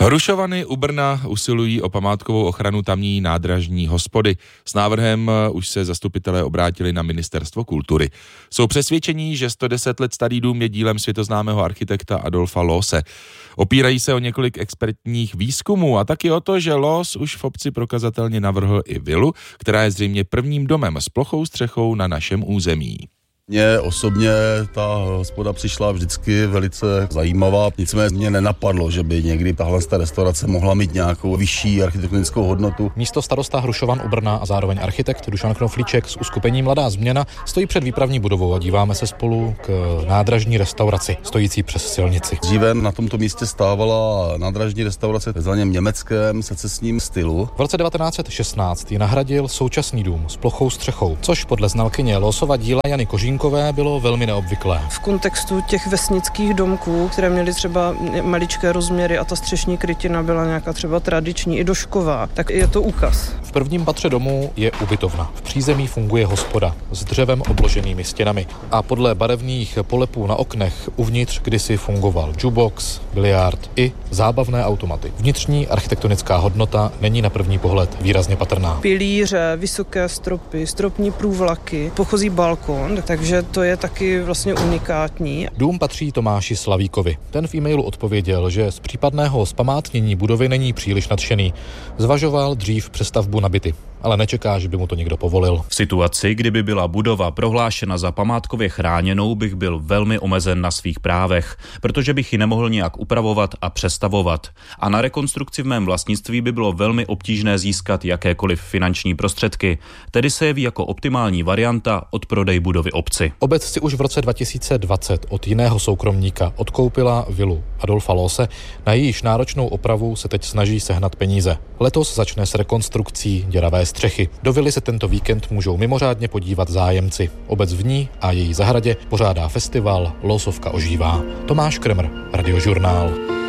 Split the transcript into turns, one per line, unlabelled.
Hrušovany u Brna usilují o památkovou ochranu tamní nádražní hospody. S návrhem už se zastupitelé obrátili na Ministerstvo kultury. Jsou přesvědčení, že 110 let starý dům je dílem světoznámého architekta Adolfa Loose. Opírají se o několik expertních výzkumů a taky o to, že Loos už v obci prokazatelně navrhl i vilu, která je zřejmě prvním domem s plochou střechou na našem území.
Mně osobně ta hospoda přišla vždycky velice zajímavá, nicméně mě nenapadlo, že by někdy tahle restaurace mohla mít nějakou vyšší architektonickou hodnotu.
Místo starosta Hrušovan u Brna a zároveň architekt Dušan Knoflíček z uskupení Mladá změna stojí před výpravní budovou a díváme se spolu k nádražní restauraci, stojící přes silnici.
Dříve na tomto místě stávala nádražní restaurace v tzv. Německém secesním stylu.
V roce 1916 ji nahradil současný dům s plochou střechou, což podle znalkyně Loosova díla Jany Kožínkové bylo velmi neobvyklé.
V kontextu těch vesnických domků, které měly třeba maličké rozměry a ta střešní krytina byla nějaká třeba tradiční i došková, tak je to úkaz.
V prvním patře domu je ubytovna. V přízemí funguje hospoda s dřevem obloženými stěnami a podle barevných polepů na oknech uvnitř kdysi fungoval jukebox, biliard i zábavné automaty. Vnitřní architektonická hodnota není na první pohled výrazně patrná.
Pilíře, vysoké stropy, stropní průvlaky, pochozí balkon, takže to je taky vlastně unikátní.
Dům patří Tomáši Slavíkovi. Ten v e-mailu odpověděl, že z případného zpamátnění budovy není příliš nadšený. Zvažoval dřív přestavbu na byty, ale nečeká, že by mu to někdo povolil.
V situaci, kdyby byla budova prohlášena za památkově chráněnou, bych byl velmi omezen na svých právech, protože bych ji nemohl nějak upravovat a přestavovat. A na rekonstrukci v mém vlastnictví by bylo velmi obtížné získat jakékoliv finanční prostředky, tedy se jeví jako optimální varianta odprodej budovy obci.
Obec si už v roce 2020 od jiného soukromníka odkoupila vilu Adolfa Loose, na jejíž náročnou opravu se teď snaží sehnat peníze. Letos začne s rekonstrukcí děravé střechy. Do vily se tento víkend můžou mimořádně podívat zájemci. Obec v ní a její zahradě pořádá festival Loosovka ožívá. Tomáš Kremr, Radiožurnál.